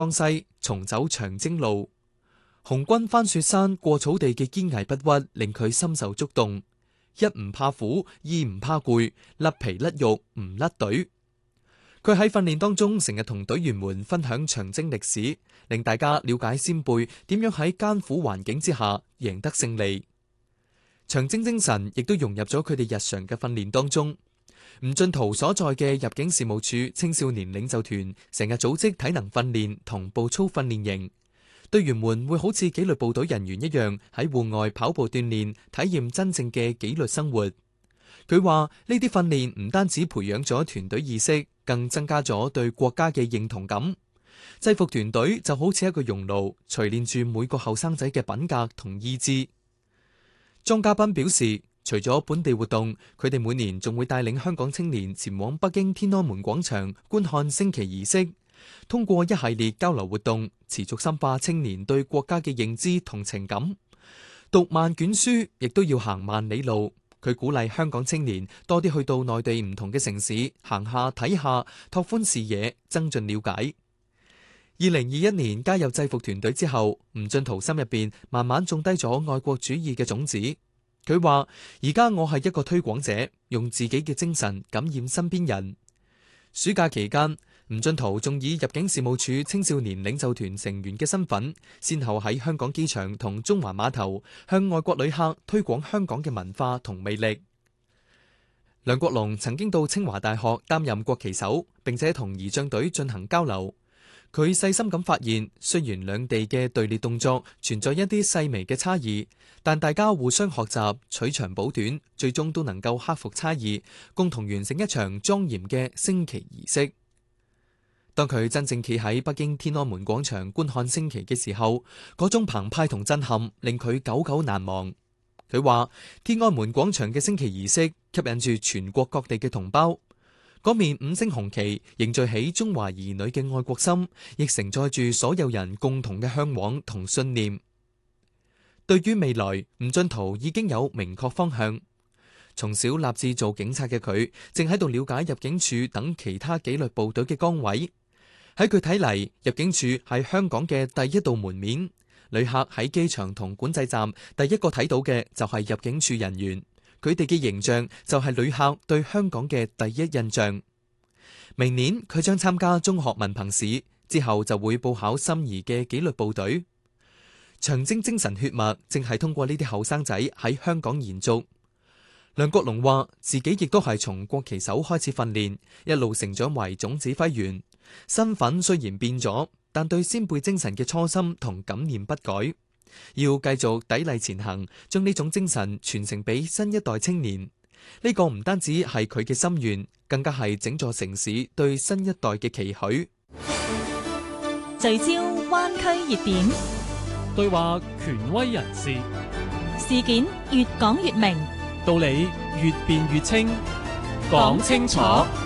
江西重走長征路。紅軍翻雪山過草地嘅堅毅不屈，令佢深受觸動。一唔怕苦，二唔怕攰，甩皮甩肉唔甩隊。佢喺訓練當中成日同隊員們分享長征歷史，令大家了解先輩點樣喺艱苦環境之下贏得勝利。長征精神亦都融入咗佢哋日常嘅訓練當中。吳進圖所在嘅入境事務處青少年領袖團成日組織體能訓練同步操訓練營，隊員們會好似紀律部隊人員一樣喺戶外跑步鍛煉，體驗真正嘅紀律生活。佢話呢啲訓練唔單止培養咗團隊意識，更增加咗對國家嘅認同感。制服團隊就好似一個熔爐，錘煉住每個後生仔嘅品格同意志。莊家斌表示，除咗本地活動，佢哋每年仲會帶領香港青年前往北京天安門廣場觀看升旗儀式，通過一系列交流活動，持續深化青年對國家嘅認知同情感。讀萬卷書，亦都要行萬里路。佢鼓勵香港青年多啲去到內地唔同嘅城市行下睇下，拓寬視野，增進了解。2021年加入制服團隊之後，吳進圖心入邊慢慢種低咗愛國主義嘅種子。佢話：而家我係一個推廣者，用自己嘅精神感染身邊人。暑假期間，吳進圖仲以入境事務處青少年領袖團成員嘅身份，先後喺香港機場同中環碼頭向外國旅客推廣香港嘅文化同魅力。梁國龍曾經到清華大學擔任國旗手，並且同儀仗隊進行交流。佢細心咁發現，雖然兩地嘅隊列動作存在一啲細微嘅差異，但大家互相學習，取長補短，最終都能夠克服差異，共同完成一場莊嚴嘅升旗儀式。當佢真正企喺北京天安門廣場觀看升旗嘅時候，嗰種澎湃同震撼令佢久久難忘。佢話：天安門廣場嘅升旗儀式吸引住全國各地嘅同胞。嗰面五星紅旗凝聚起中華兒女嘅愛國心，亦承載住所有人共同嘅向往同信念。對於未來，吳進圖已經有明確方向。從小立志做警察嘅佢，正喺度了解入境處等其他紀律部隊嘅崗位。喺佢睇嚟，入境處係香港嘅第一道門面。旅客喺機場同管制站第一個睇到嘅就係入境處人員。佢哋嘅形象就係旅客對香港嘅第一印象。明年佢將參加中學文憑試，之後就會報考心儀嘅紀律部隊。長征精神血脈正係通過呢啲後生仔喺香港延續。梁國龍話自己亦都係從國旗手開始訓練，一路成長為總指揮員。身份雖然變咗，但對先輩精神嘅初心同感念不改。要繼續砥礪前行，將呢種精神傳承俾新一代青年。呢個唔單止係佢嘅心願，更加係整座城市對新一代嘅期許。 聚焦灣區熱點， 對話權威人士， 事件越講越明， 道理越辯越清，講清楚。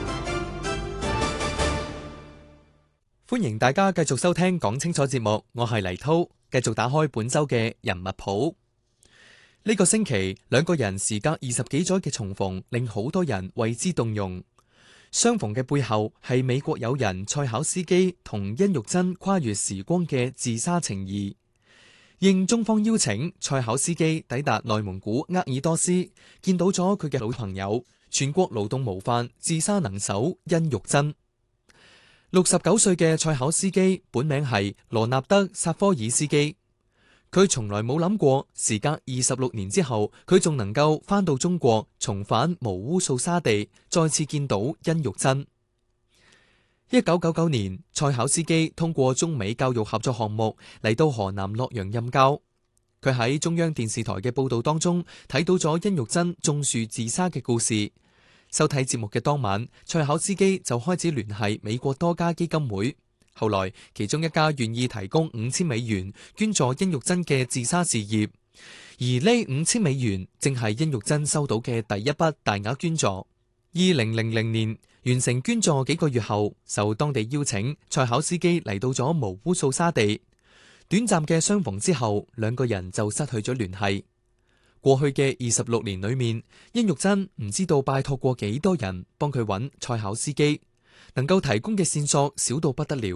歡迎大家繼續收聽講清楚節目，我係黎濤，繼續打開本周嘅人物譜。呢個星期，兩個人時隔20幾載嘅重逢，令好多人為之動容。相逢嘅背後係美國友人蔡巧思基同甄玉珍跨越時光嘅自殺情誼。應中方邀請，蔡巧思基抵達內蒙古鄂爾多斯，見到咗佢嘅老朋友，全國勞動模範自殺能手甄玉珍。69歲嘅蔡巧思基本名係羅納德·薩科爾斯基，佢從來冇諗過，時隔26年之後，佢仲能夠翻到中國，重返毛烏素沙地，再次見到甄玉珍。1999年，蔡巧思基通過中美教育合作項目嚟到河南洛陽任教。佢喺中央電視台嘅報道當中睇到咗甄玉珍種樹自殺嘅故事。收睇節目嘅當晚，蔡巧思基就開始聯繫美國多家基金會。後來，其中一家願意提供$5000捐助甄玉珍嘅自殺事業，而呢$5000正係甄玉珍收到嘅第一筆大額捐助。2000年完成捐助幾個月後，受當地邀請，蔡巧思基嚟到咗毛烏素沙地。短暫嘅相逢之後，兩個人就失去咗聯繫。過去嘅26年裏面，甄玉珍唔知道拜託過幾多人幫佢揾蔡巧思基，能夠提供嘅線索少到不得了。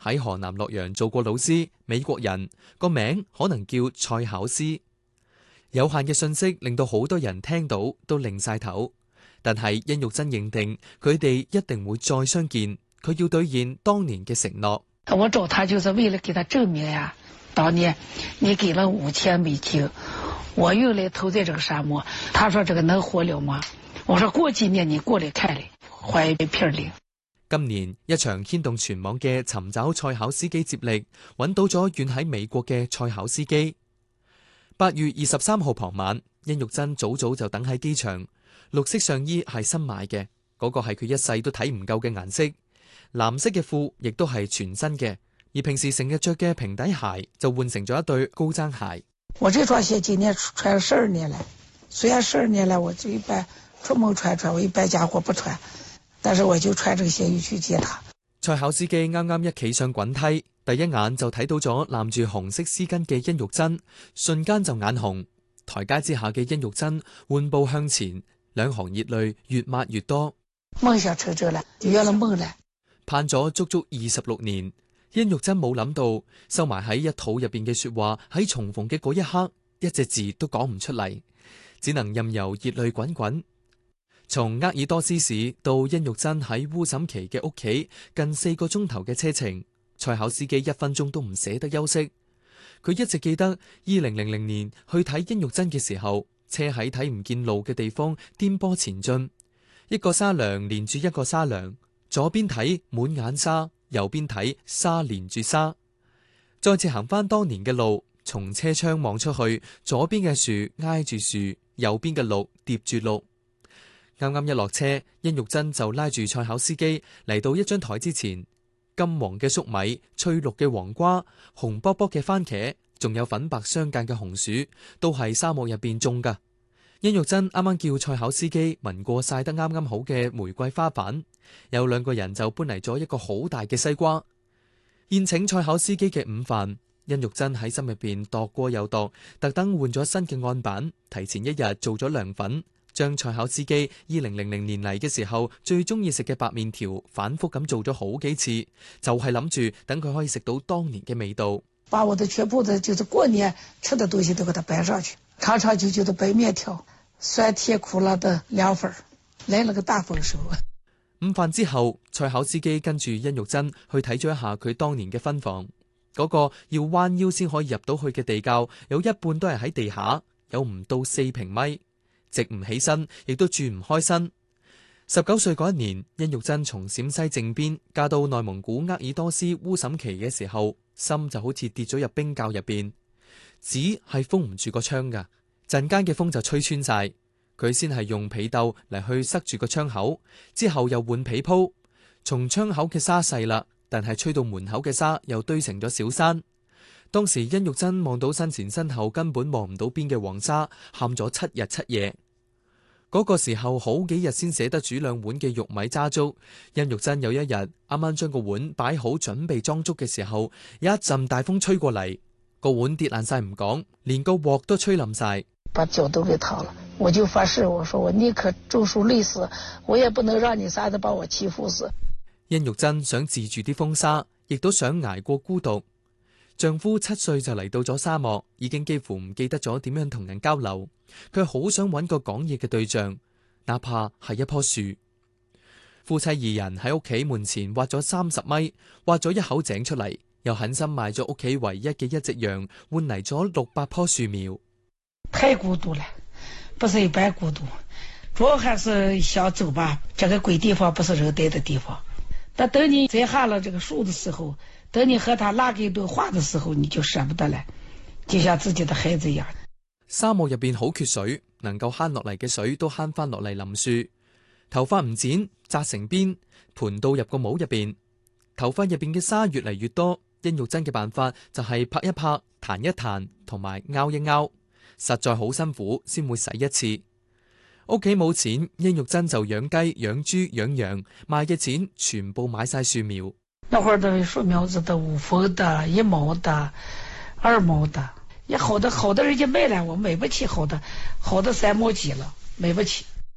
喺河南洛陽做過老師，美國人，個名可能叫蔡巧思。有限嘅信息令到好多人聽到都擰晒頭，但係殷玉珍認定佢哋一定會再相見，佢要兌現當年嘅承諾。 我找他就是為了給他證明呀，當年你給了5000美金，我用來投在這個沙漠，他說這個能活了嗎？我說過幾年你過來看嚟，還一片靈。 今年一場牽動全網嘅尋找蔡巧思機接力，揾到咗遠喺美國嘅蔡巧思機。8月23號傍晚，殷玉珍早就等喺機場。綠色上衣係新買嘅，嗰個係佢一世都睇唔夠嘅顏色。藍色嘅褲亦都係全新嘅，而平時成日着嘅平底鞋就換成咗一對高踭鞋。 我這雙鞋今年穿了12年了，雖然12年了，我就一般出門穿，我一般家伙不穿，但是我就穿這個鞋去接他。 蔡巧思機啱啱一企上滾梯，第一眼就睇到咗攬住紅色絲巾嘅殷玉珍，瞬間就眼紅。台階之下嘅殷玉珍緩步向前，兩行熱淚越抹越多。 夢想成真了，圓了夢了。 盼咗足足26年，殷玉珍冇諗到收埋喺一肚入邊嘅說話喺重逢嘅嗰一刻，一隻字都講唔出嚟，只能任由熱淚滾滾。從鄂爾多斯市到殷玉珍喺烏審旗嘅屋企，近4個鐘頭嘅車程，蔡巧思機1分鐘都唔捨得休息。佢一直記得2000年去睇殷玉珍嘅時候，車喺睇唔見路嘅地方顛簸前進，一個沙梁連住一個沙梁，左邊睇滿眼沙，右邊睇沙連住沙。再次行翻當年嘅路，從車窗望出去，左邊嘅樹挨住樹，右邊嘅綠疊住綠。啱啱一落車，殷玉珍就拉住蔡巧思機嚟到一張台之前，金黃嘅粟米、翠綠嘅黃瓜、紅卜卜嘅番茄，仲有粉白相間嘅紅薯，都係沙漠入邊種噶。殷玉珍啱啱叫蔡巧思機聞過曬得啱啱好嘅玫瑰花瓣，有2個人就搬嚟咗一個好大嘅西瓜，宴請蔡巧思機嘅午飯。殷玉珍喺心入邊度過又度，特登換咗新嘅案板，提前1日做咗涼粉。將蔡巧思機2000年嚟嘅時候最中意食嘅白麵條反覆咁做咗好幾次，就係諗住等佢可以食到當年嘅味道。 把我的全部的就是過年吃的東西都給他擺上去，長長久久的白麵條，酸甜苦辣的涼粉，來了個大豐收。 午飯之後，蔡巧思機跟住殷玉珍去睇咗一下佢當年嘅分房，嗰個要彎腰先可以入到去嘅地窖，有一半都係喺地下，有唔到4平米。直唔起身，亦都轉唔開身。19歲嗰一年，殷玉珍從陝西靖邊嫁到內蒙古鄂爾多斯烏審旗嘅時候，心就好似跌咗入冰窖入邊。紙係封唔住個窗噶，陣間嘅風就吹穿晒。佢先係用被竇嚟去塞住個窗口，之後又換被鋪。從窗口嘅沙細啦，但係吹到門口嘅沙又堆成咗小山。當時殷玉珍望到身前身後根本望唔到邊嘅黃沙，喊咗7日7夜。嗰個時候好幾日先捨得煮2碗嘅玉米渣粥。殷玉珍有一日啱啱將個碗擺好準備裝粥嘅時候，有一陣大風吹過嚟，個碗跌爛晒唔講，連個鑊都吹冧晒， 把腳都給燙了。我就發誓，我說我寧可中暑累死，我也不能讓你啥子把我欺負死。 殷玉珍想治住啲風沙，亦都想捱過孤獨。丈夫7歲就嚟到咗沙漠，已經幾乎唔記得咗點樣同人交流。佢好想揾個講嘢嘅對象，哪怕係一棵樹。夫妻2人喺屋企門前挖咗30米，挖咗一口井出嚟，又狠心賣咗屋企唯一嘅1隻羊，換嚟咗600棵樹苗。 太孤獨了，不是一般孤獨，主要還是想走吧。這個鬼地方不是人待的地方。但等你栽下了這個樹的時候，等你和他拉個一頓話的時候，你就捨不得了，就像自己的孩子一樣。 沙漠入邊好缺水，能夠慳落嚟嘅水都慳翻落嚟淋樹。頭髮唔剪，紮成辮，盤到入個帽入邊。頭髮入邊嘅沙越嚟越多，殷玉珍嘅辦法就係拍一拍、彈一彈同埋拗一拗，實在好辛苦先會洗一次。屋企冇錢，殷玉珍就養雞、養豬、養羊，賣嘅錢全部買晒樹苗。 那會兒的樹苗子都5分的、1毛的、2毛的，也好的人家賣了，我買不起好的3毛幾了，買不起。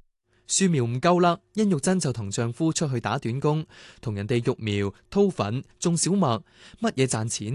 樹苗唔夠啦，殷玉珍就同丈夫出去打短工，同人哋育苗、掏粉、種小麥，乜嘢賺錢